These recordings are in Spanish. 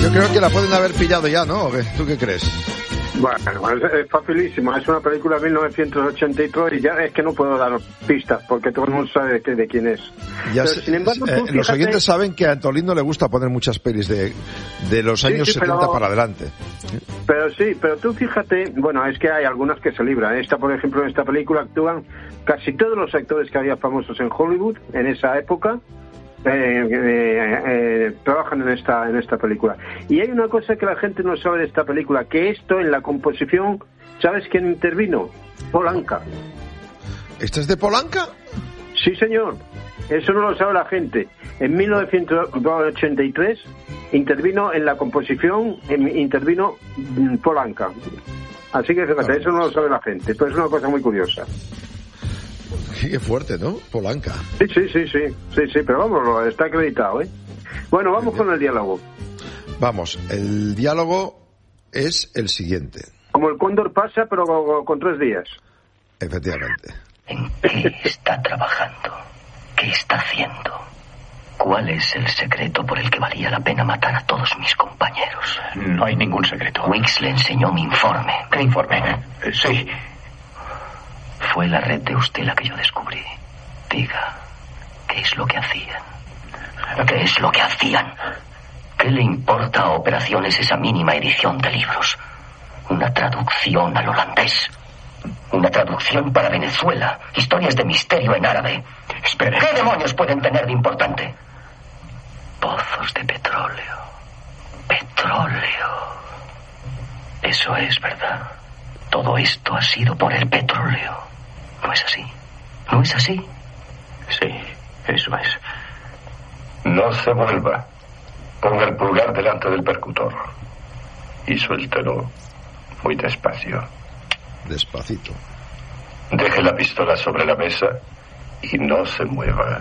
Yo creo que la pueden haber pillado ya, ¿no? ¿O qué? ¿Tú qué crees? Bueno, es facilísima. Es una película de 1983 y ya es que no puedo dar pistas porque todo el mundo sabe de quién es. Ya pero, sin embargo, fíjate, los oyentes saben que a Antolín no le gusta poner muchas pelis de los años 70 para adelante. Pero tú fíjate, bueno, es que hay algunas que se libran. Por ejemplo, en esta película actúan casi todos los actores que había famosos en Hollywood en esa época. Trabajan en esta película. Y hay una cosa que la gente no sabe de esta película, que esto en la composición, ¿sabes quién intervino? Polanca. ¿Esta es de Polanca? Sí, señor. Eso no lo sabe la gente. En 1983 intervino en la composición, intervino Polanca. Así que fíjate, eso no lo sabe la gente, pero es una cosa muy curiosa. Qué fuerte, ¿no? Polanca. Sí, pero vamos, está acreditado, ¿eh? Bueno, vamos con el diálogo. Vamos, el diálogo es el siguiente. Como el cóndor pasa, pero con 3 días. Efectivamente. ¿En qué está trabajando? ¿Qué está haciendo? ¿Cuál es el secreto por el que valía la pena matar a todos mis compañeros? No hay ningún secreto. Wicks le enseñó mi informe. ¿Qué informe? Sí. Fue la red de usted la que yo descubrí. Diga, ¿qué es lo que hacían? ¿Qué es lo que hacían? ¿Qué le importa a Operaciones esa mínima edición de libros? Una traducción al holandés. Una traducción para Venezuela. Historias de misterio en árabe. Espere. ¿Qué demonios pueden tener de importante? Pozos de petróleo. Petróleo. Eso es verdad. Todo esto ha sido por el petróleo. ¿No es así? ¿No es así? Sí, eso es. No se vuelva. Ponga el pulgar delante del percutor. Y suéltelo muy despacio. Despacito. Deje la pistola sobre la mesa y no se mueva.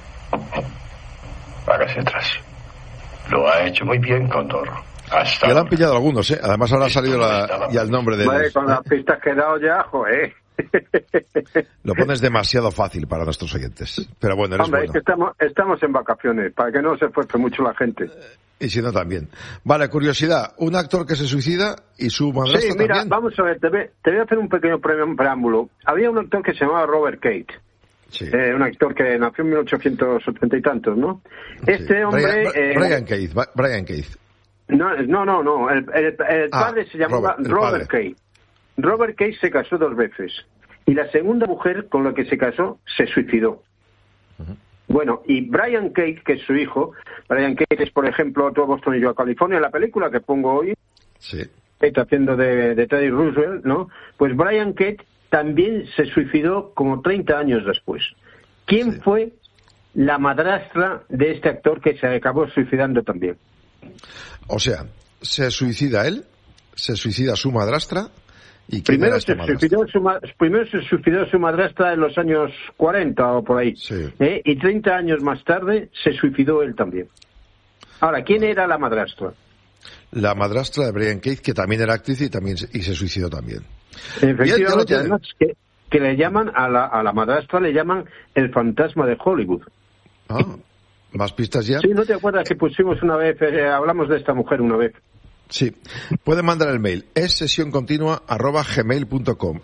Hágase atrás. Lo ha hecho muy bien, Cóndor. Hasta ya lo han pillado algunos, ¿eh? Además ahora ha salido ya el nombre de... Vale, con las pistas que he dado ya, joder. Lo pones demasiado fácil para nuestros oyentes. Pero bueno, eres Hombre, bueno. es que estamos en vacaciones, para que no se esfuerce mucho la gente. Y si no, también. Vale, curiosidad. Un actor que se suicida y su madrastra Sí, mira, también. vamos a ver, te voy a hacer un pequeño preámbulo. Había un actor que se llamaba Robert Cate. Sí. Un actor que nació en 1870 y tantos, ¿no? Este Sí. hombre... Brian Keith. No. El padre se llamaba Robert Cate. Robert Cate se casó 2 veces. Y la segunda mujer con la que se casó se suicidó. Uh-huh. Bueno, y Brian Cate, que es su hijo, Brian Cate es, por ejemplo, Todo Boston y yo a California, la película que pongo hoy, sí, Cate haciendo de Teddy Roosevelt, ¿no? Pues Brian Cate también se suicidó como 30 años después. ¿Quién fue la madrastra de este actor que se acabó suicidando también? O sea, se suicida él, se suicida su madrastra. ¿Y primero se suicidó su madrastra en los años 40 o por ahí. Sí. Y 30 años más tarde se suicidó él también. Ahora, ¿quién era la madrastra? La madrastra de Brian Cate, que también era actriz y se suicidó también. Efectivamente, además que le llaman a la madrastra le llaman el fantasma de Hollywood. ¿Más pistas ya? Sí, ¿no te acuerdas que pusimos una vez, hablamos de esta mujer una vez? Sí, pueden mandar el mail @gmail.com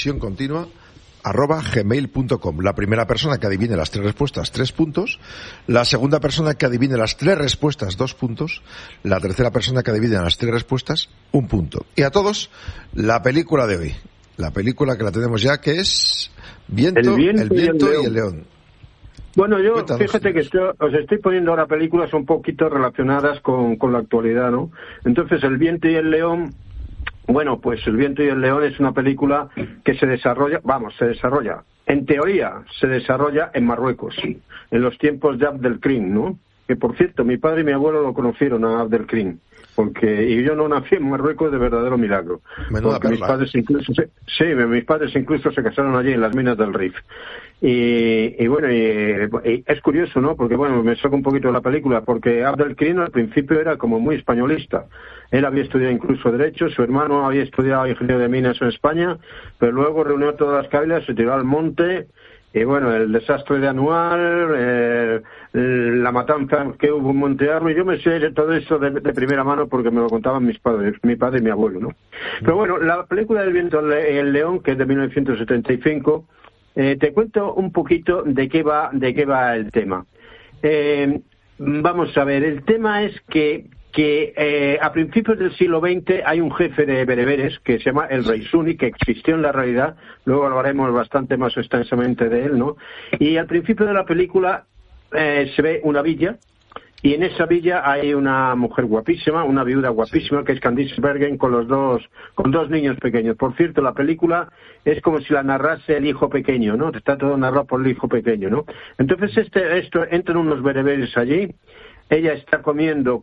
@gmail.com. La primera persona que adivine las 3 respuestas, 3 puntos. La segunda persona que adivine las 3 respuestas, 2 puntos. La tercera persona que adivine las 3 respuestas, 1 punto. Y a todos, la película de hoy. La película que la tenemos ya, que es El viento y el león. Bueno, yo, fíjate que os estoy poniendo ahora películas un poquito relacionadas con la actualidad, ¿no? Entonces, El viento y el león, bueno, pues El viento y el león es una película que se desarrolla, en teoría, se desarrolla en Marruecos, en los tiempos de Abdelkrim, ¿no? Que, por cierto, mi padre y mi abuelo lo conocieron a Abdelkrim, y yo no nací en Marruecos de verdadero milagro. Menuda porque mis padres incluso se casaron allí en las minas del Rif. Y bueno, y es curioso, ¿no? Porque bueno, me saca un poquito de la película, porque Abdelkrim al principio era como muy españolista. Él había estudiado incluso Derecho, su hermano había estudiado Ingeniería de Minas en España, pero luego reunió todas las cabilas, se tiró al monte Y bueno, el desastre de Anual, la matanza que hubo en Monte Armo, y yo me sé todo eso de primera mano porque me lo contaban mis padres, mi padre y mi abuelo, ¿no? Pero bueno, la película del viento y el león, que es de 1975, te cuento un poquito de qué va el tema. Vamos a ver, el tema es que a principios del siglo XX hay un jefe de bereberes que se llama el Rey Suni, que existió en la realidad, luego hablaremos bastante más extensamente de él, ¿no? Y al principio de la película se ve una villa, y en esa villa hay una mujer guapísima, una viuda guapísima, que es Candice Bergen, con dos niños pequeños. Por cierto, la película es como si la narrase el hijo pequeño, ¿no? Está todo narrado por el hijo pequeño, ¿no? Entonces entran unos bereberes allí. Ella está comiendo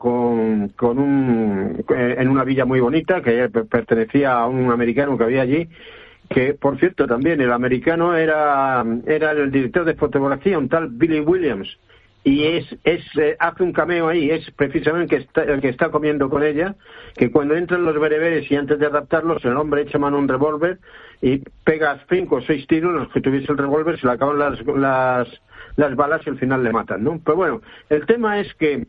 en una villa muy bonita que pertenecía a un americano que había allí, que por cierto también el americano era el director de fotografía, un tal Billy Williams, y hace un cameo ahí, es precisamente el que está comiendo con ella, que cuando entran los bereberes y antes de raptarlos el hombre echa mano a un revólver y pega 5 o 6 tiros, los que tuviese el revólver se le acaban las balas y al final le matan, ¿no? Pero bueno, el tema es que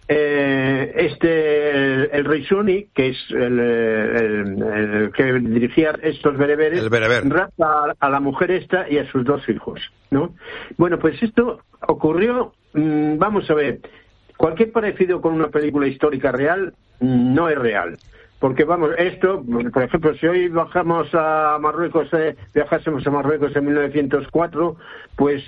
el Rey Suni, que es el que dirigía estos bereberes, rapta a la mujer esta y a sus 2 hijos, ¿no? Bueno, pues esto ocurrió, vamos a ver, cualquier parecido con una película histórica real no es real. Porque vamos, esto, por ejemplo, si hoy viajásemos a Marruecos en 1904, pues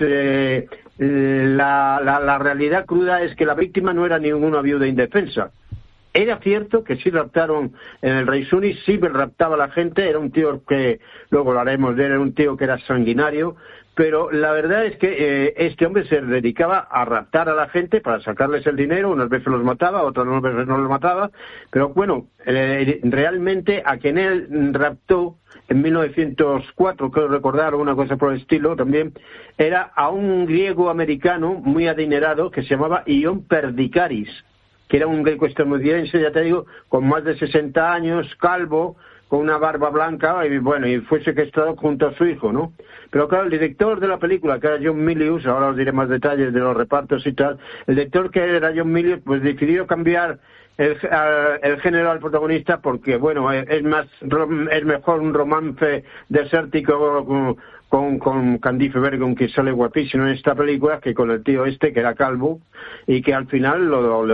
la realidad cruda es que la víctima no era ninguna viuda indefensa. Era cierto que sí raptaron en el Rey Suni, sí raptaba a la gente, era un tío que, luego lo haremos de él, era un tío que era sanguinario, pero la verdad es que este hombre se dedicaba a raptar a la gente para sacarles el dinero, unas veces los mataba, otras veces no los mataba, pero bueno, realmente a quien él raptó en 1904, creo recordar, una cosa por el estilo también, era a un griego americano muy adinerado que se llamaba Ion Perdikaris, que era un greco estadounidense, ya te digo, con más de 60 años, calvo, con una barba blanca, y bueno, y fue secuestrado junto a su hijo, ¿no? Pero claro, el director de la película, que era John Milius, ahora os diré más detalles de los repartos y tal, el director que era John Milius, pues decidió cambiar el género al protagonista porque, bueno, es mejor un romance desértico con Candice Bergen, que sale guapísimo en esta película, que con el tío este, que era calvo, y que al final lo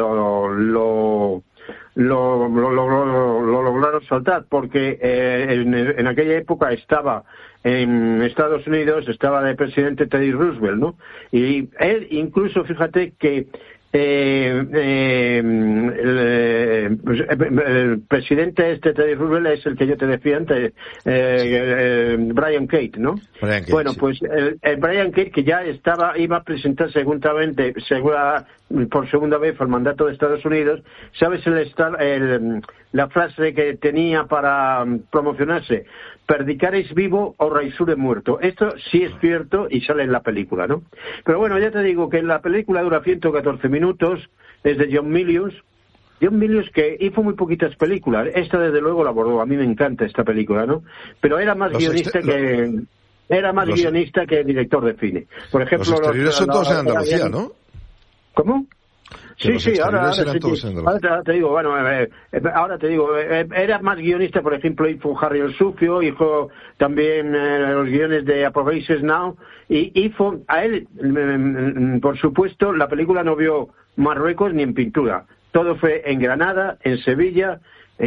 lograron saltar, porque en aquella época estaba en Estados Unidos, estaba de presidente Teddy Roosevelt, ¿no? Y él incluso, fíjate que el presidente Teddy Roosevelt es el que yo te decía antes, Brian Cate, ¿no? Bueno, sí. Pues el Brian Cate, que ya iba a presentar seguramente por segunda vez al mandato de Estados Unidos. ¿Sabes la frase que tenía para promocionarse? Perdicaris vivo o Raisure muerto. Esto sí es cierto y sale en la película, ¿no? Pero bueno, ya te digo que la película dura 114 minutos, es de John Milius. John Milius, que hizo muy poquitas películas. Esta desde luego la abordó. A mí me encanta esta película, ¿no? Pero era más guionista que director de cine. Por ejemplo, los exteriores son todos en Andalucía, ¿no? ¿Cómo? Sí, ahora te digo, bueno, ahora te digo, era más guionista, por ejemplo, hizo Harry el Sucio, hizo también los guiones de Apocalipsis Now, y hizo, a él, por supuesto, la película no vio Marruecos ni en pintura, todo fue en Granada, en Sevilla,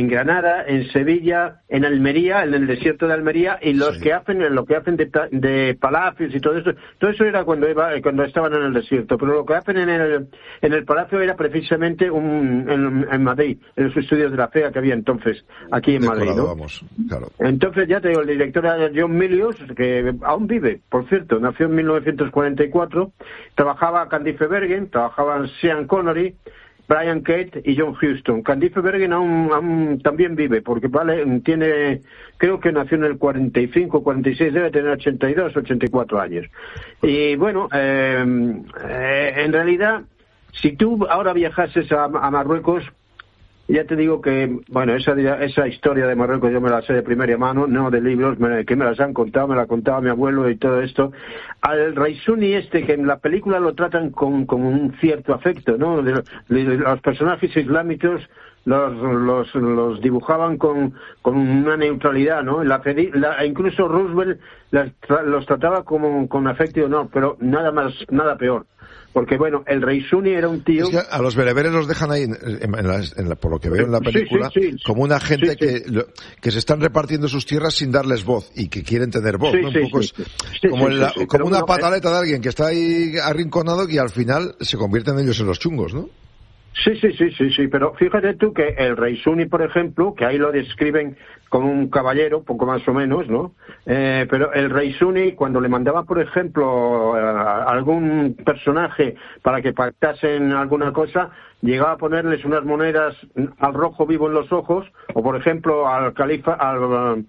en Almería, en el desierto de Almería, y lo que hacen de palacios y todo eso era cuando estaban en el desierto, pero lo que hacen en el palacio era precisamente en Madrid, en los estudios de la FEA que había entonces aquí en Madrid, ¿no? Claro. Entonces ya te digo, el director era John Milius, que aún vive, por cierto, nació en 1944, trabajaba Candice Bergen, trabajaban Sean Connery, Brian Cate y John Huston. Candice Bergen aún también vive, porque creo que nació en el 45, 46, debe tener 82, 84 años. Y bueno, en realidad, si tú ahora viajases a Marruecos, ya te digo que, bueno, esa historia de Marruecos yo me la sé de primera mano, no de libros, que me las han contado, me la contaba mi abuelo y todo esto. Al rey Suni que en la película lo tratan con un cierto afecto, ¿no? Los personajes islámicos los dibujaban con una neutralidad, ¿no? Incluso Roosevelt los trataba con afecto y honor, pero nada peor. Porque, bueno, el rey Suni era un tío... Es que a los bereberes los dejan ahí, por lo que veo en la película, como una gente que se están repartiendo sus tierras sin darles voz y que quieren tener voz, ¿no? Un poco como una pataleta de alguien que está ahí arrinconado y al final se convierten ellos en los chungos, ¿no? Sí, pero fíjate tú que el rey Suni, por ejemplo, que ahí lo describen como un caballero, poco más o menos, ¿no? Pero el rey Suni, cuando le mandaba, por ejemplo, a algún personaje para que pactasen alguna cosa, llegaba a ponerles unas monedas al rojo vivo en los ojos, o por ejemplo al califa, al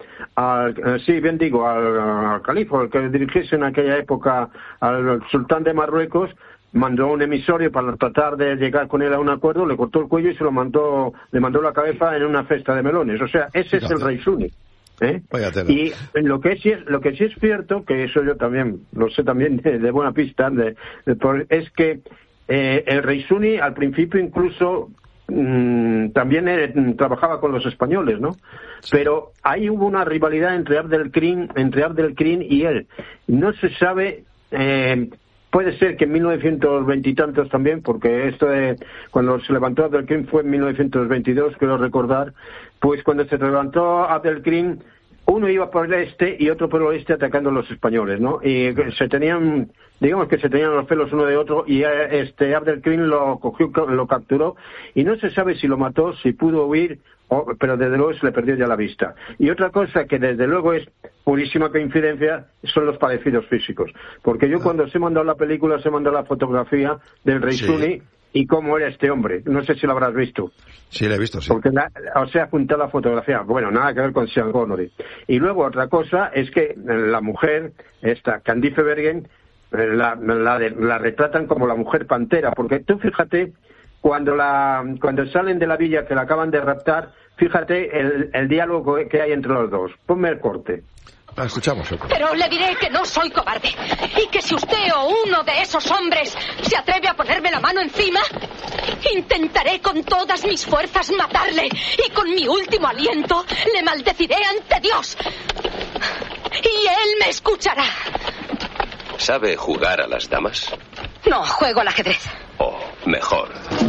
califa, el que dirigiese en aquella época, al sultán de Marruecos, mandó un emisario para tratar de llegar con él a un acuerdo, le cortó el cuello y le mandó la cabeza en una cesta de melones. O sea, ese es el rey Suni. Y lo que sí es cierto, que eso yo también lo sé también de buena pista, es que el rey Suni al principio incluso también trabajaba con los españoles, ¿no? Sí. Pero ahí hubo una rivalidad entre Abdelkrim y él. No se sabe... Puede ser que en 1920 y tantos también, porque esto de cuando se levantó Abdelkrim fue en 1922, quiero recordar, pues cuando se levantó Abdelkrim, uno iba por el este y otro por el oeste atacando a los españoles, ¿no? Y se tenían los pelos uno de otro y Abdelkrim lo cogió, lo capturó y no se sabe si lo mató, si pudo huir, pero desde luego se le perdió ya la vista. Y otra cosa que desde luego es purísima coincidencia son los parecidos físicos, porque yo cuando se mandó la película se mandó la fotografía del rey Suni y cómo era este hombre, no sé si lo habrás visto. Sí, lo he visto, sí. Porque apuntó la fotografía, bueno, nada que ver con Sean Connery. Y luego otra cosa es que la mujer, esta Candice Bergen, la retratan como la mujer pantera, porque tú fíjate, cuando salen de la villa que la acaban de raptar, fíjate el diálogo que hay entre los dos. Ponme el corte. Escuchamos. Pero le diré que no soy cobarde y que si usted o uno de esos hombres se atreve a ponerme la mano encima, intentaré con todas mis fuerzas matarle y con mi último aliento le maldeciré ante Dios. Y él me escuchará. ¿Sabe jugar a las damas? No, juego al ajedrez. Oh, mejor.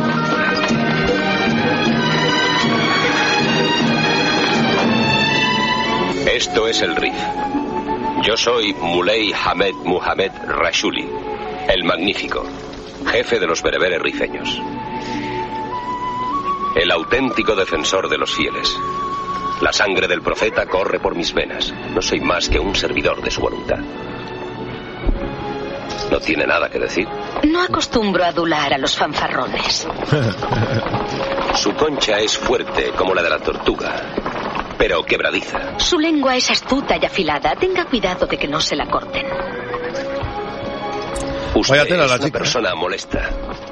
Esto es el Rif. Yo soy Muley Hamed Muhammad Rashuli, el Magnífico, jefe de los bereberes rifeños. El auténtico defensor de los fieles. La sangre del profeta corre por mis venas. No soy más que un servidor de su voluntad. ¿No tiene nada que decir? No acostumbro a adular a los fanfarrones. Su concha es fuerte como la de la tortuga, pero quebradiza. Su lengua es astuta y afilada. Tenga cuidado de que no se la corten. Usted es una persona molesta.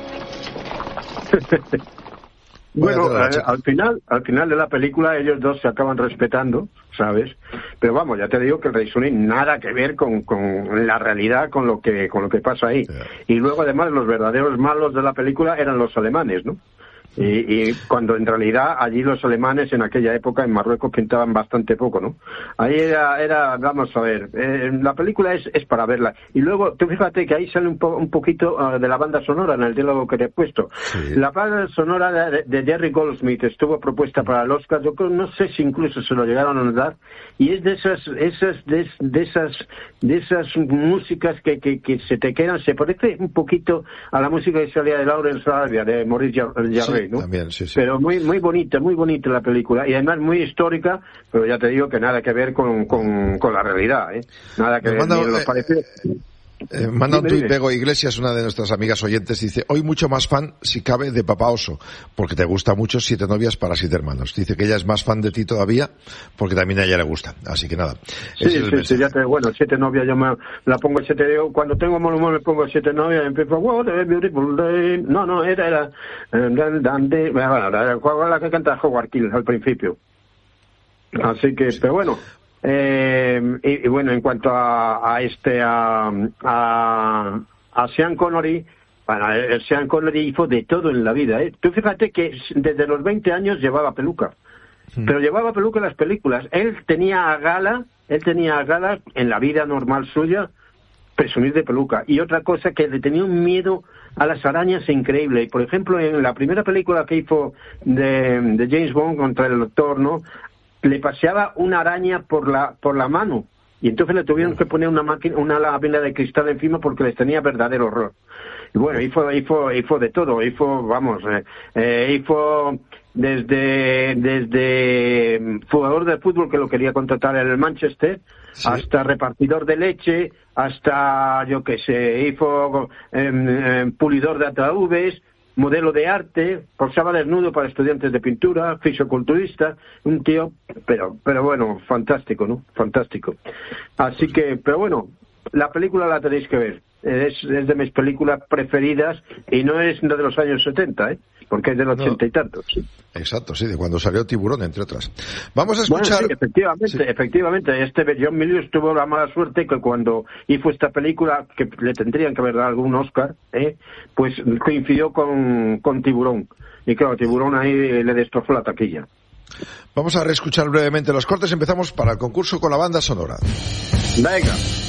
Bueno, al final de la película ellos dos se acaban respetando, ¿sabes? Pero vamos, ya te digo que el rey Suni nada que ver con la realidad, con lo que pasa ahí. Yeah. Y luego además los verdaderos malos de la película eran los alemanes, ¿no? Y cuando en realidad allí los alemanes en aquella época en Marruecos pintaban bastante poco, ¿no? Ahí era vamos a ver, la película es para verla. Y luego, tú fíjate que ahí sale un poquito de la banda sonora en el diálogo que te he puesto. Sí. La banda sonora de Jerry Goldsmith estuvo propuesta para el Oscar, yo creo, no sé si incluso se lo llegaron a dar, y es de esas músicas que se te quedan, se parece un poquito a la música que salía de Laurence Arabia, de Maurice Jarre. ¿No? También, sí. Pero muy bonita la película y además muy histórica, pero ya te digo que nada que ver con la realidad, ¿eh? Nada que ver. Manda un tuit Bego Iglesias, una de nuestras amigas oyentes, dice: hoy mucho más fan, si cabe, de Papá Oso, porque te gusta mucho 7 novias para 7 hermanos. Dice que ella es más fan de ti todavía, porque también a ella le gusta. Así que nada. Sí, ya bueno, 7 novias, yo me la pongo 7, cuando tengo mal humor me pongo 7 novias y empiezo, what a beautiful day. No, era la que canta Howard Keel al principio. Así que, pero bueno. Y bueno, en cuanto a Sean Connery, bueno, Sean Connery hizo de todo en la vida, ¿eh? Tú fíjate que desde los 20 años llevaba peluca, pero llevaba peluca en las películas. Él tenía a gala en la vida normal suya presumir de peluca. Y otra cosa, que le tenía un miedo a las arañas increíble. Por ejemplo, en la primera película que hizo de James Bond contra el Doctor, ¿no?, le paseaba una araña por la mano, y entonces le tuvieron que poner una lámina de cristal encima porque les tenía verdadero horror. Y bueno, hizo de todo, hizo desde jugador de fútbol que lo quería contratar en el Manchester, sí, hasta repartidor de leche, hasta yo qué sé, hizo pulidor de ataúdes, modelo de arte, posaba desnudo para estudiantes de pintura, fisioculturista, un tío, pero bueno, fantástico, ¿no? Fantástico. Así que, pero bueno, la película la tenéis que ver. Es de mis películas preferidas y no es de los años 70, porque es del 80 y tantos. Sí. Exacto, sí, de cuando salió Tiburón, entre otras. Vamos a escuchar... Bueno, sí, efectivamente. John Milius tuvo la mala suerte que cuando hizo esta película, que le tendrían que haber dado algún Oscar, pues coincidió con Tiburón. Y claro, Tiburón ahí le destrozó la taquilla. Vamos a reescuchar brevemente los cortes. Empezamos para el concurso con la banda sonora. Venga.